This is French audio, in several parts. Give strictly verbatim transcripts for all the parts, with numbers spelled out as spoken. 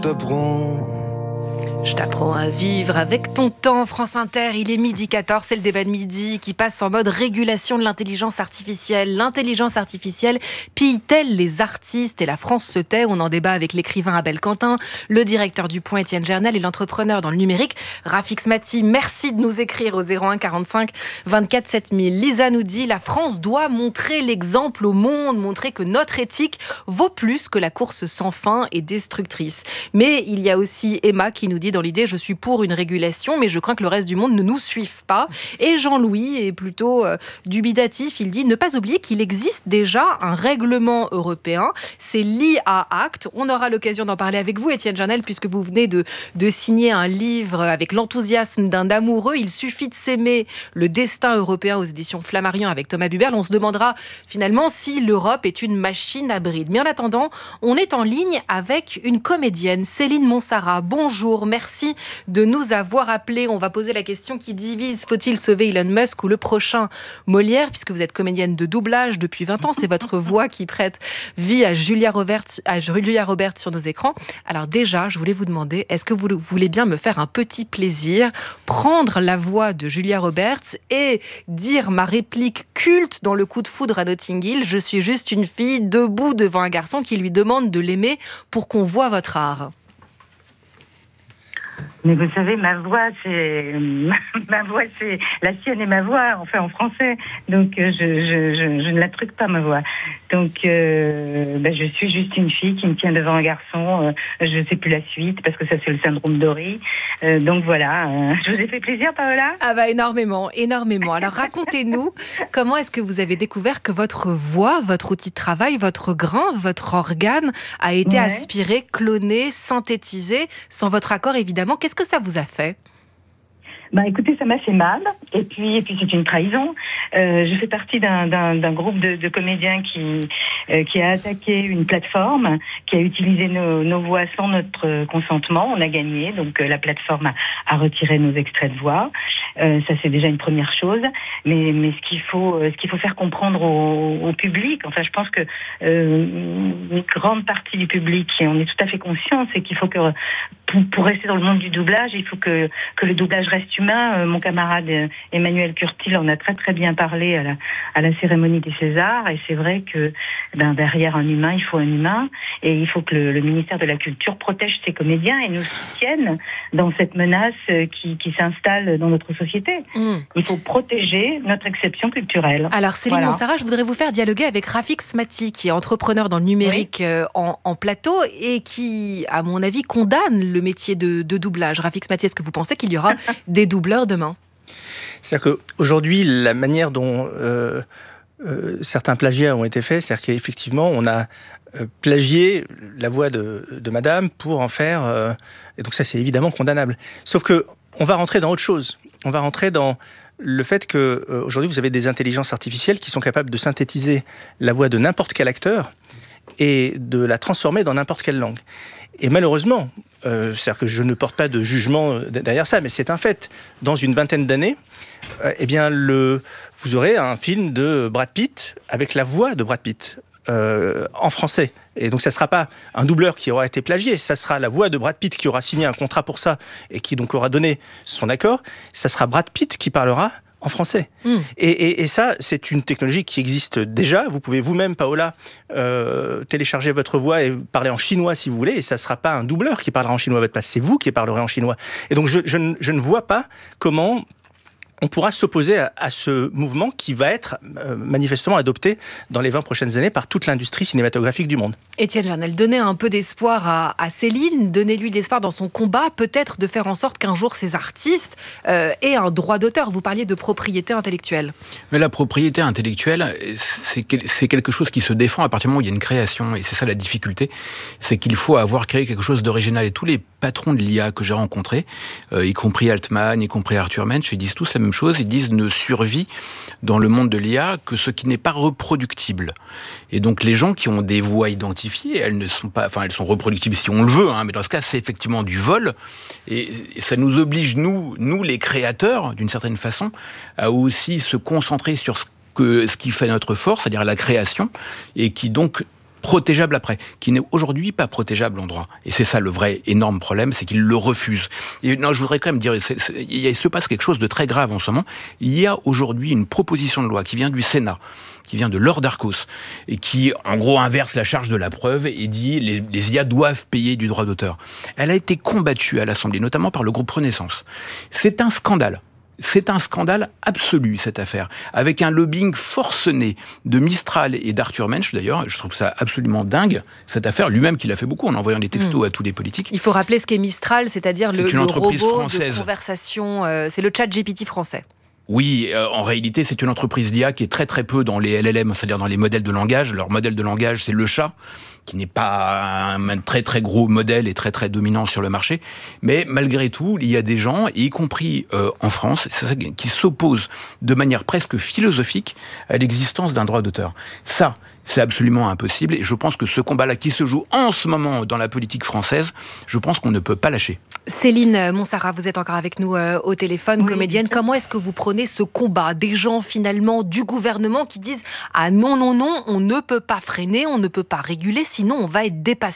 Je t'apprends à vivre avec ton temps. France Inter, il est midi quatorze, c'est le débat de midi qui passe en mode régulation de l'intelligence artificielle. L'intelligence artificielle pille-t-elle les artistes? Et la France se tait. On en débat avec l'écrivain Abel Quentin, le directeur du Point Étienne Gernel et l'entrepreneur dans le numérique Rafik Smati. Merci de nous écrire au zéro un quarante-cinq vingt-quatre sept mille. Lisa nous dit: la France doit montrer l'exemple au monde, montrer que notre éthique vaut plus que la course sans fin et destructrice. Mais il y a aussi Emma qui nous dit: dans l'idée, je suis pour une régulation, mais je crains que le reste du monde ne nous suive pas. Et Jean-Louis est plutôt euh, dubitatif. Il dit: ne pas oublier qu'il existe déjà un règlement européen. C'est l'I A Act. On aura l'occasion d'en parler avec vous, Étienne Gernel, puisque vous venez de, de signer un livre avec l'enthousiasme d'un amoureux. Il suffit de s'aimer, le destin européen aux éditions Flammarion avec Thomas Buberl. On se demandera finalement si l'Europe est une machine à bride. Mais en attendant, on est en ligne avec une comédienne, Céline Monsarrat. Bonjour, merci. Merci de nous avoir appelés. On va poser la question qui divise. Faut-il sauver Elon Musk ou le prochain Molière? Puisque vous êtes comédienne de doublage depuis vingt ans, c'est votre voix qui prête vie à Julia Roberts, à Julia Roberts sur nos écrans. Alors déjà, je voulais vous demander, est-ce que vous voulez bien me faire un petit plaisir, prendre la voix de Julia Roberts et dire ma réplique culte dans Le Coup de foudre à Notting Hill: je suis juste une fille debout devant un garçon qui lui demande de l'aimer pour qu'on voit votre art. Mais vous savez, ma voix, c'est ma voix, c'est la sienne et ma voix, enfin en français. Donc euh, je, je, je, je ne la truque pas, ma voix. Donc euh, ben, je suis juste une fille qui me tient devant un garçon. Euh, je ne sais plus la suite parce que ça c'est le syndrome Dory. Euh, donc voilà. Euh, je vous ai fait plaisir, Paola? Ah bah énormément, énormément. Alors racontez-nous, comment est-ce que vous avez découvert que votre voix, votre outil de travail, votre grain, votre organe a été Ouais. aspiré, cloné, synthétisé, sans votre accord évidemment. Qu'est-ce que ça vous a fait? Bah écoutez, ça m'a fait mal, et puis et puis c'est une trahison. Euh, je fais partie d'un d'un, d'un groupe de, de comédiens qui euh, qui a attaqué une plateforme, qui a utilisé nos, nos voix sans notre consentement. On a gagné, donc euh, la plateforme a, a retiré nos extraits de voix. Euh, ça c'est déjà une première chose. Mais mais ce qu'il faut euh, ce qu'il faut faire comprendre au, au public, enfin je pense que euh, une grande partie du public, et on est tout à fait conscient, c'est qu'il faut que pour, pour rester dans le monde du doublage, il faut que que le doublage reste humain. Euh, mon camarade euh, Emmanuel Curtil en a très très bien parlé à la, à la cérémonie des Césars, et c'est vrai que ben, derrière un humain, il faut un humain, et il faut que le, le ministère de la Culture protège ses comédiens et nous soutienne dans cette menace euh, qui, qui s'installe dans notre société. Mmh. Il faut protéger notre exception culturelle. Alors Céline voilà. Monsarrat, je voudrais vous faire dialoguer avec Rafik Smati, qui est entrepreneur dans le numérique oui. euh, en, en plateau et qui, à mon avis, condamne le métier de, de doublage. Rafik Smati, est-ce que vous pensez qu'il y aura des doubleurs demain? C'est-à-dire qu'aujourd'hui, la manière dont euh, euh, certains plagiats ont été faits, c'est-à-dire qu'effectivement, on a euh, plagié la voix de, de madame pour en faire... Euh, et donc ça, c'est évidemment condamnable. Sauf qu'on va rentrer dans autre chose. On va rentrer dans le fait qu'aujourd'hui, euh, vous avez des intelligences artificielles qui sont capables de synthétiser la voix de n'importe quel acteur et de la transformer dans n'importe quelle langue. Et malheureusement, euh, c'est-à-dire que je ne porte pas de jugement derrière ça, mais c'est un fait. Dans une vingtaine d'années, euh, eh bien, le, vous aurez un film de Brad Pitt avec la voix de Brad Pitt euh, en français. Et donc, ça ne sera pas un doubleur qui aura été plagié, ça sera la voix de Brad Pitt qui aura signé un contrat pour ça et qui donc aura donné son accord. Ça sera Brad Pitt qui parlera en français. Mmh. Et, et, et ça, c'est une technologie qui existe déjà. Vous pouvez vous-même, Paola, euh, télécharger votre voix et parler en chinois si vous voulez, et ça ne sera pas un doubleur qui parlera en chinois à votre place, c'est vous qui parlerez en chinois. Et donc, je, je, je ne vois pas comment on pourra s'opposer à, à ce mouvement qui va être euh, manifestement adopté dans les vingt prochaines années par toute l'industrie cinématographique du monde. Étienne Gernel, donnez un peu d'espoir à, à Céline, donnez-lui de l'espoir dans son combat, peut-être de faire en sorte qu'un jour ces artistes euh, aient un droit d'auteur. Vous parliez de propriété intellectuelle. Mais la propriété intellectuelle, c'est, c'est quelque chose qui se défend à partir du moment où il y a une création, et c'est ça la difficulté, c'est qu'il faut avoir créé quelque chose d'original. Et tous les patrons de l'I A que j'ai rencontrés, euh, y compris Altman, y compris Arthur Mensch, ils disent tous la même chose, ils disent ne survit dans le monde de l'I A que ce qui n'est pas reproductible. Et donc les gens qui ont des voix identifiées, elles ne sont pas, enfin elles sont reproductibles si on le veut, hein, mais dans ce cas c'est effectivement du vol, et, et ça nous oblige nous, nous les créateurs, d'une certaine façon, à aussi se concentrer sur ce que ce qui fait notre force, c'est-à-dire la création, et qui donc protégeable après, qui n'est aujourd'hui pas protégeable en droit. Et c'est ça le vrai énorme problème, c'est qu'ils le refusent. Et non, je voudrais quand même dire, c'est, c'est, il se passe quelque chose de très grave en ce moment. Il y a aujourd'hui une proposition de loi qui vient du Sénat, qui vient de Laure Darcos, et qui, en gros, inverse la charge de la preuve et dit les, les I A doivent payer du droit d'auteur. Elle a été combattue à l'Assemblée, notamment par le groupe Renaissance. C'est un scandale. C'est un scandale absolu, cette affaire, avec un lobbying forcené de Mistral et d'Arthur Mensch, d'ailleurs. Je trouve ça absolument dingue, cette affaire, lui-même qui l'a fait beaucoup en envoyant des textos mmh. à tous les politiques. Il faut rappeler ce qu'est Mistral, c'est-à-dire c'est le, le robot française. de conversation, euh, c'est le chat G P T français. Oui, euh, en réalité, c'est une entreprise d'I A qui est très très peu dans les L L M, c'est-à-dire dans les modèles de langage. Leur modèle de langage, c'est le chat, qui n'est pas un très très gros modèle et très très dominant sur le marché. Mais malgré tout, il y a des gens, y compris euh, en France, qui s'opposent de manière presque philosophique à l'existence d'un droit d'auteur. Ça, c'est absolument impossible. Et je pense que ce combat-là qui se joue en ce moment dans la politique française, je pense qu'on ne peut pas lâcher. Céline Monsarrat, vous êtes encore avec nous euh, au téléphone, oui, comédienne. Comment est-ce que vous prenez ce combat des gens, finalement, du gouvernement qui disent « Ah non, non, non, on ne peut pas freiner, on ne peut pas réguler, sinon on va être dépassé ».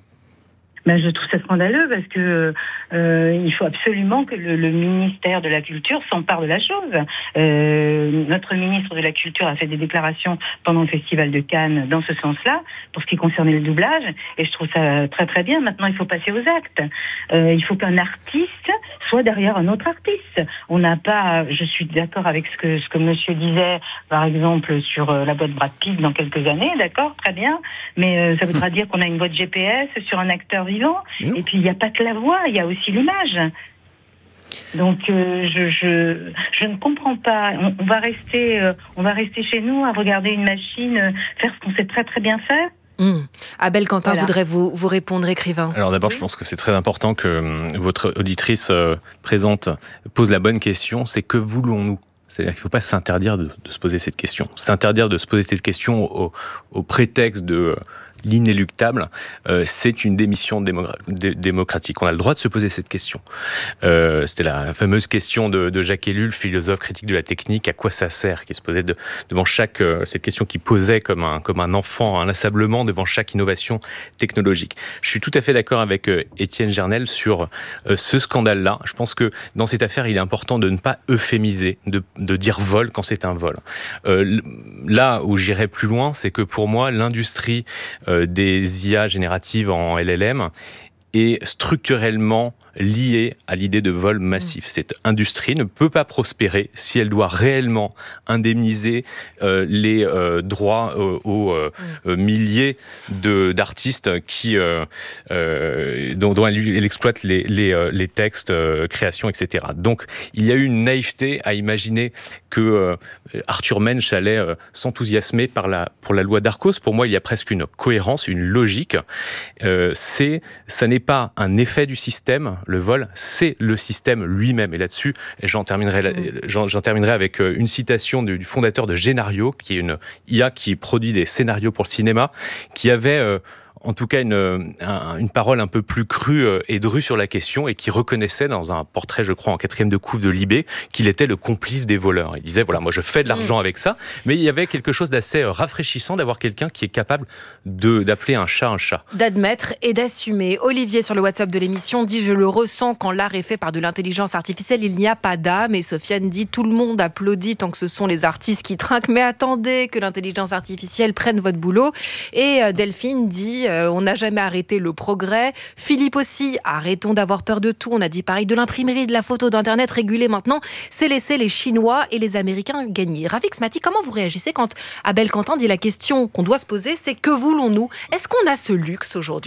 Ben, je trouve ça scandaleux parce que euh, il faut absolument que le, le ministère de la Culture s'empare de la chose. Euh, notre ministre de la Culture a fait des déclarations pendant le Festival de Cannes dans ce sens-là, pour ce qui concernait le doublage, et je trouve ça très très bien. Maintenant, il faut passer aux actes. Euh, il faut qu'un artiste soit derrière un autre artiste. On n'a pas, je suis d'accord avec ce que ce que monsieur disait, par exemple, sur euh, la boîte Brad Pitt dans quelques années, d'accord, très bien, mais euh, ça voudra dire qu'on a une boîte G P S sur un acteur vivant. Et puis il n'y a pas que la voix, il y a aussi l'image. Donc euh, je, je je ne comprends pas. On, on va rester euh, on va rester chez nous à regarder une machine euh, faire ce qu'on sait très très bien faire. Mmh. Abel Quentin voilà. voudrait vous, vous répondre, écrivain. Alors d'abord, je pense que c'est très important que euh, votre auditrice euh, présente pose la bonne question, c'est que voulons-nous ? C'est-à-dire qu'il ne faut pas s'interdire de, de se poser cette question. S'interdire de se poser cette question au, au prétexte de euh, l'inéluctable, euh, c'est une démission démogra- dé- démocratique. On a le droit de se poser cette question. Euh, c'était la, la fameuse question de, de Jacques Ellul, philosophe critique de la technique, à quoi ça sert, qui se posait de, devant chaque... Euh, cette question qui posait comme un, comme un enfant inlassablement devant chaque innovation technologique. Je suis tout à fait d'accord avec euh, Étienne Gernel sur euh, ce scandale-là. Je pense que dans cette affaire, il est important de ne pas euphémiser, de, de dire vol quand c'est un vol. Euh, là où j'irais plus loin, c'est que pour moi, l'industrie euh, des I A génératives en L L M est structurellement liée à l'idée de vol massif. Cette industrie ne peut pas prospérer si elle doit réellement indemniser euh, les euh, droits euh, aux euh, euh, milliers de, d'artistes qui, euh, euh, dont, dont elle, elle exploite les, les, euh, les textes, euh, créations, et cetera. Donc, il y a eu une naïveté à imaginer que euh, Arthur Mensch allait euh, s'enthousiasmer par la, pour la loi Darcos. Pour moi, il y a presque une cohérence, une logique. Euh, c'est, ça n'est pas un effet du système, le vol, c'est le système lui-même. Et là-dessus, j'en terminerai, j'en, j'en terminerai avec une citation du, du fondateur de Génario, qui est une I A qui produit des scénarios pour le cinéma, qui avait... Euh, en tout cas une, un, une parole un peu plus crue et drue sur la question, et qui reconnaissait dans un portrait, je crois, en quatrième de couve de Libé, qu'il était le complice des voleurs. Il disait, voilà, moi je fais de l'argent avec ça, mais il y avait quelque chose d'assez rafraîchissant d'avoir quelqu'un qui est capable de, d'appeler un chat un chat. D'admettre et d'assumer. Olivier, sur le WhatsApp de l'émission, dit « Je le ressens quand l'art est fait par de l'intelligence artificielle, il n'y a pas d'âme ». Et Sofiane dit « Tout le monde applaudit tant que ce sont les artistes qui trinquent, mais attendez que l'intelligence artificielle prenne votre boulot ». Et Delphine dit « On n'a jamais arrêté le progrès ». Philippe aussi, arrêtons d'avoir peur de tout. On a dit pareil de l'imprimerie, de la photo, d'Internet régulé maintenant. C'est laisser les Chinois et les Américains gagner. Rafik Smati, comment vous réagissez quand Abel Quentin dit la question qu'on doit se poser, c'est que voulons-nous ? Est-ce qu'on a ce luxe aujourd'hui ?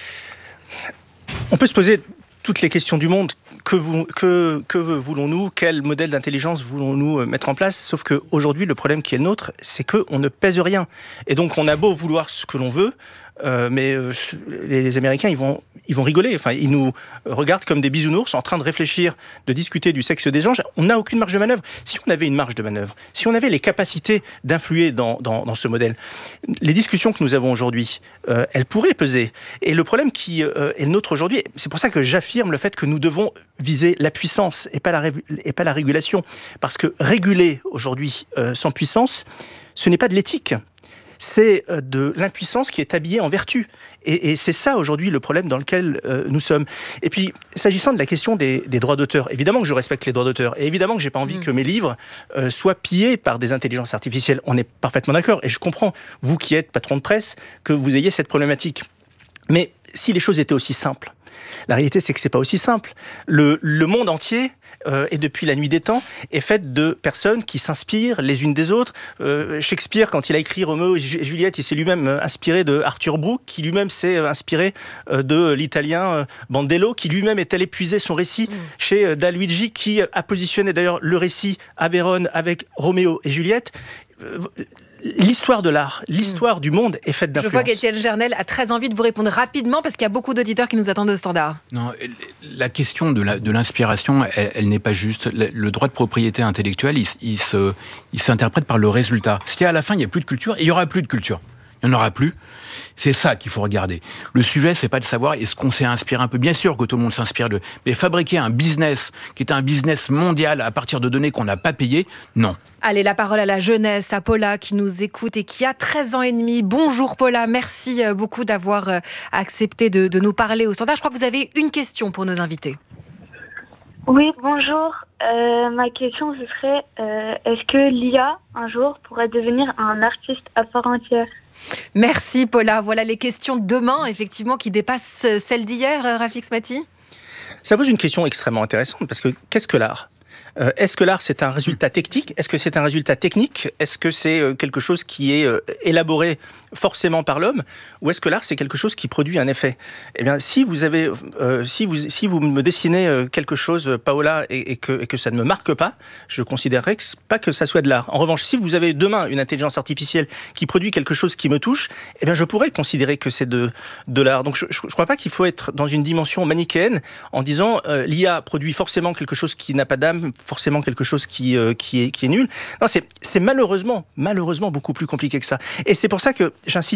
On peut se poser toutes les questions du monde. Que, vous, que, que voulons-nous ? Quel modèle d'intelligence voulons-nous mettre en place ? Sauf qu'aujourd'hui, le problème qui est le nôtre, c'est qu'on ne pèse rien. Et donc, on a beau vouloir ce que l'on veut, euh, mais euh, les Américains, ils vont, ils vont rigoler. Enfin, ils nous regardent comme des bisounours en train de réfléchir, de discuter du sexe des gens. On n'a aucune marge de manœuvre. Si on avait une marge de manœuvre, si on avait les capacités d'influer dans, dans, dans ce modèle, les discussions que nous avons aujourd'hui, euh, elles pourraient peser. Et le problème qui euh, est le nôtre aujourd'hui, c'est pour ça que j'affirme le fait que nous devons viser la puissance et pas la, ré- et pas la régulation. Parce que réguler aujourd'hui euh, sans puissance, ce n'est pas de l'éthique. c'est de l'impuissance qui est habillée en vertu. Et, et c'est ça aujourd'hui le problème dans lequel euh, nous sommes. Et puis, s'agissant de la question des, des droits d'auteur, évidemment que je respecte les droits d'auteur, et évidemment que j'ai pas envie mmh. que mes livres euh, soient pillés par des intelligences artificielles. On est parfaitement d'accord, et je comprends, vous qui êtes patron de presse, que vous ayez cette problématique. Mais si les choses étaient aussi simples, la réalité, c'est que c'est pas aussi simple. Le, le monde entier, euh, et depuis la nuit des temps, est fait de personnes qui s'inspirent les unes des autres. Euh, Shakespeare, quand il a écrit Roméo et Juliette, il s'est lui-même inspiré de Arthur Brooke, qui lui-même s'est inspiré de l'italien Bandello, qui lui-même est allé puiser son récit mmh. chez Daluigi, qui a positionné d'ailleurs le récit à Vérone avec Roméo et Juliette. L'histoire de l'art, l'histoire mmh. du monde est faite d'influence. Je vois qu'Étienne Gernel a très envie de vous répondre rapidement parce qu'il y a beaucoup d'auditeurs qui nous attendent au standard. Non, la question de, la, de l'inspiration, elle, elle n'est pas juste. Le, le droit de propriété intellectuelle, il, il, se, il s'interprète par le résultat. Si à la fin, il n'y a plus de culture, il n'y aura plus de culture. Il n'y en aura plus. C'est ça qu'il faut regarder. Le sujet, c'est pas de savoir est-ce qu'on s'est inspiré un peu. Bien sûr que tout le monde s'inspire de... Mais fabriquer un business qui est un business mondial à partir de données qu'on n'a pas payées, non. Allez, la parole à la jeunesse, à Paula qui nous écoute et qui a treize ans et demi. Bonjour Paula, merci beaucoup d'avoir accepté de, de nous parler au standard. Je crois que vous avez une question pour nos invités. Oui, bonjour. Euh, ma question, ce serait, euh, est-ce que l'I A, un jour, pourrait devenir un artiste à part entière ? Merci Paula. Voilà les questions de demain, effectivement, qui dépassent celles d'hier, Rafik Smati. Ça pose une question extrêmement intéressante, parce que qu'est-ce que l'art ? Euh, est-ce que l'art, c'est un résultat technique ? Est-ce que c'est un résultat technique ? Est-ce que c'est euh, quelque chose qui est euh, élaboré forcément par l'homme ? Ou est-ce que l'art, c'est quelque chose qui produit un effet ? Eh bien, si vous avez, euh, si vous, si vous me dessinez euh, quelque chose, Paola, et, et, que, et que ça ne me marque pas, je considérerais que pas que ça soit de l'art. En revanche, si vous avez demain une intelligence artificielle qui produit quelque chose qui me touche, eh bien, je pourrais considérer que c'est de, de l'art. Donc, je ne crois pas qu'il faut être dans une dimension manichéenne en disant euh, l'I A produit forcément quelque chose qui n'a pas d'âme, forcément quelque chose qui, euh, qui, est, qui est nul. Non, c'est, c'est malheureusement, malheureusement beaucoup plus compliqué que ça. Et c'est pour ça que j'insiste